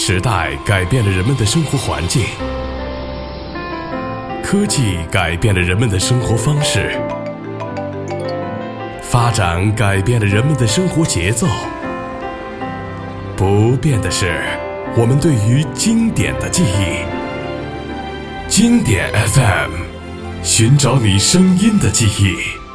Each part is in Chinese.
时代改变了人们的生活环境，科技改变了人们的生活方式，发展改变了人们的生活节奏。不变的是我们对于经典的记忆。经典 FM， 寻找你声音的记忆。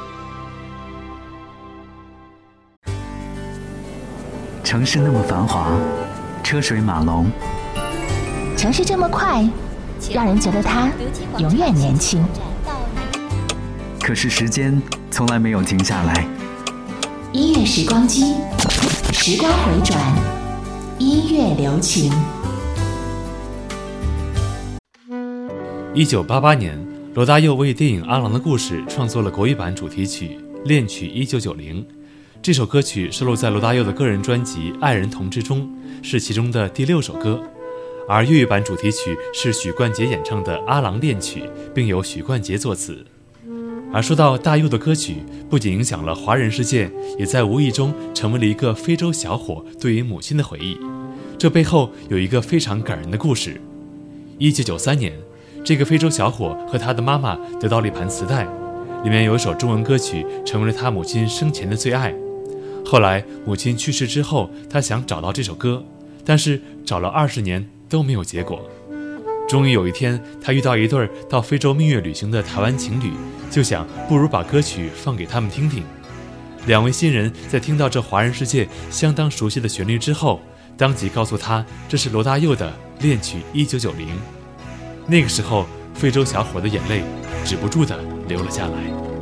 城市那么繁华，车水马龙， 城市这么快，让人觉得它永远年轻。 可是时间从来没有停下来。 音乐时光机，时光回转，音乐留情。 1988年，罗大佑为电影《阿郎的故事》创作了国语版主题曲《恋曲1990》。这首歌曲收录在罗大佑的个人专辑《爱人同志》中，是其中的第6首歌。而粤语版主题曲是许冠杰演唱的《阿郎恋曲》，并由许冠杰作词。而说到大佑的歌曲，不仅影响了华人世界，也在无意中成为了一个非洲小伙对于母亲的回忆。这背后有一个非常感人的故事。1993年，这个非洲小伙和他的妈妈得到了一盘磁带，里面有一首中文歌曲成为了他母亲生前的最爱。后来母亲去世之后，他想找到这首歌，但是找了20年都没有结果。终于有一天，他遇到一对到非洲蜜月旅行的台湾情侣，就想不如把歌曲放给他们听听。两位新人在听到这华人世界相当熟悉的旋律之后，当即告诉他这是罗大佑的《恋曲1990》。那个时候，非洲小伙的眼泪止不住地流了下来。